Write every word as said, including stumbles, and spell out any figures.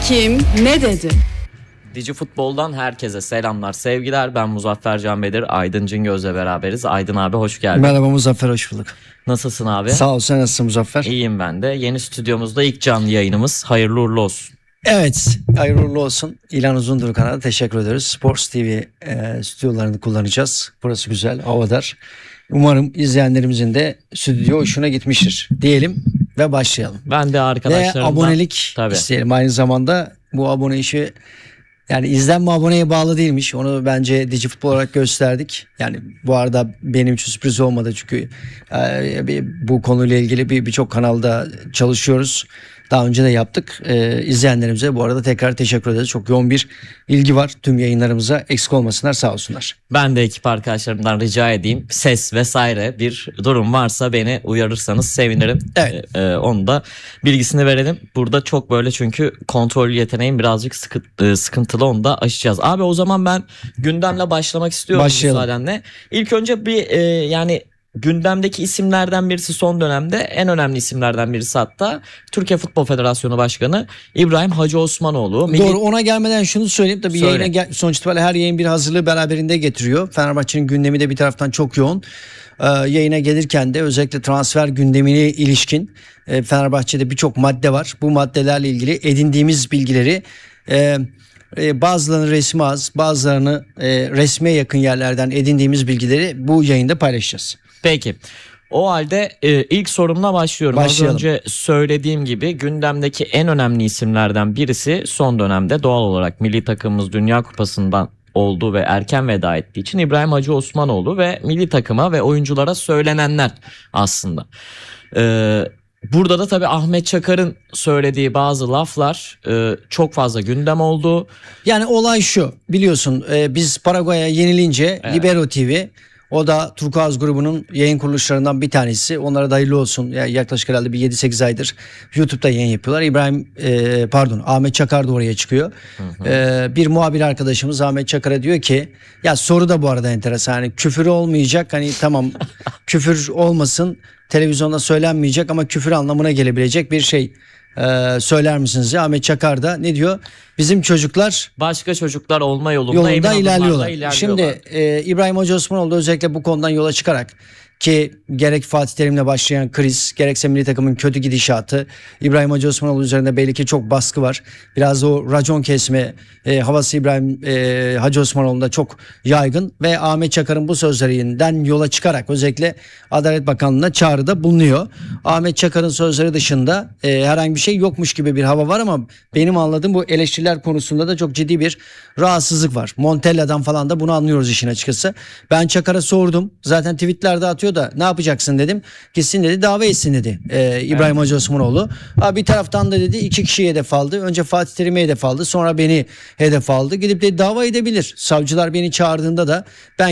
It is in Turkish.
Kim ne dedi? Digi Futbol'dan herkese selamlar, sevgiler. Ben Muzaffer Can Bedir, Aydın Cingöz'le beraberiz. Aydın abi hoş geldin. Merhaba Muzaffer, hoş bulduk. Nasılsın abi? Sağ ol, sen nasılsın Muzaffer? İyiyim ben de. Yeni stüdyomuzda ilk canlı yayınımız. Hayırlı uğurlu olsun. Evet, hayırlı uğurlu olsun. İlhan Uzundur kanalına teşekkür ederiz. Sports T V e, stüdyolarını kullanacağız. Burası güzel, havadar. Umarım izleyenlerimizin de stüdyo hoşuna gitmiştir diyelim ve başlayalım. Ben de arkadaşlarımdan... Ve abonelik Tabii. isteyelim. Aynı zamanda bu abone işi yani izlenme aboneye bağlı değilmiş. Onu bence Digi Futbol olarak gösterdik. Yani bu arada benim için sürpriz olmadı çünkü e, bu konuyla ilgili bir birçok kanalda çalışıyoruz. Daha önce de yaptık. Ee, izleyenlerimize bu arada tekrar teşekkür ederiz. Çok yoğun bir ilgi var. Tüm yayınlarımıza eksik olmasınlar, sağ olsunlar. Ben de ekip arkadaşlarımdan rica edeyim. Ses vesaire bir durum varsa beni uyarırsanız sevinirim. Evet. Ee, e, onu da bilgisini verelim. Burada çok böyle çünkü kontrol yeteneğim birazcık sıkı, sıkıntılı, onu da aşacağız. Abi o zaman ben gündemle başlamak istiyorum müsaadenle. İlk önce bir e, yani... Gündemdeki isimlerden birisi son dönemde en önemli isimlerden birisi hatta Türkiye Futbol Federasyonu Başkanı İbrahim Hacı Osmanoğlu. Milli... Doğru, ona gelmeden şunu söyleyeyim. Tabii Söyle. yayına gel- sonuç itibariyle her yayın bir hazırlığı beraberinde getiriyor. Fenerbahçe'nin gündemi de bir taraftan çok yoğun. Ee, yayına gelirken de özellikle transfer gündemine ilişkin e, Fenerbahçe'de birçok madde var. Bu maddelerle ilgili edindiğimiz bilgileri e, e, bazılarını resmi az, bazılarını e, resme yakın yerlerden edindiğimiz bilgileri bu yayında paylaşacağız. Peki. O halde e, ilk sorumla başlıyorum. Başlayalım. Az önce söylediğim gibi gündemdeki en önemli isimlerden birisi son dönemde doğal olarak milli takımımız Dünya Kupası'ndan olduğu ve erken veda ettiği için İbrahim Hacı Osmanoğlu ve milli takıma ve oyunculara söylenenler aslında. Ee, burada da tabii Ahmet Çakar'ın söylediği bazı laflar e, çok fazla gündem oldu. Yani olay şu, biliyorsun e, biz Paraguay'a yenilince Evet. Libero T V, o da Turkuaz grubunun yayın kuruluşlarından bir tanesi. Onlara da hayırlı olsun. Yani yaklaşık herhalde bir yedi sekiz aydır YouTube'da yayın yapıyorlar. İbrahim e, pardon Ahmet Çakar da oraya çıkıyor. Hı hı. E, bir muhabir arkadaşımız Ahmet Çakar'a diyor ki ya soru da bu arada enteresan. Yani küfür olmayacak. Hani tamam küfür olmasın. Televizyonda söylenmeyecek ama küfür anlamına gelebilecek bir şey. Ee, söyler misiniz ya? Ahmet Çakar da ne diyor? Bizim çocuklar Başka çocuklar olma yolunda, yolunda emin adımlarla ilerliyorlar. ilerliyorlar. Şimdi e, İbrahim Hacı Osmanoğlu da özellikle bu konudan yola çıkarak ki gerek Fatih Terim'le başlayan kriz, gerekse milli takımın kötü gidişatı, İbrahim Hacı Osmanoğlu üzerinde belli ki çok baskı var. Biraz o racon kesme e, havası İbrahim e, Hacı Osmanoğlu'nda çok yaygın ve Ahmet Çakar'ın bu sözlerinden yola çıkarak özellikle Adalet Bakanlığı'na çağrıda bulunuyor. Ahmet Çakar'ın sözleri dışında e, herhangi bir şey yokmuş gibi bir hava var ama benim anladığım bu eleştiriler konusunda da çok ciddi bir rahatsızlık var. Montella'dan falan da bunu anlıyoruz işin açıkçası. Ben Çakar'a sordum. Zaten tweetlerde atıyor da ne yapacaksın dedim. Gitsin dedi, dava etsin dedi ee, İbrahim evet. Hacı Osmanoğlu. Ha, bir taraftan da dedi iki kişiyi hedef aldı. Önce Fatih Terim'i hedef aldı, sonra beni hedef aldı. Gidip de dava edebilir. Savcılar beni çağırdığında da ben